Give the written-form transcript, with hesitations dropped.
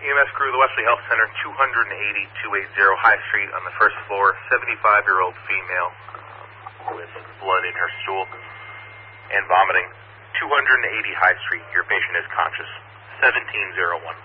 EMS crew, the Wesley Health Center, 280-280 High Street on the first floor, 75-year-old female with blood in her stool and vomiting. 280 High Street, your patient is conscious. 1701.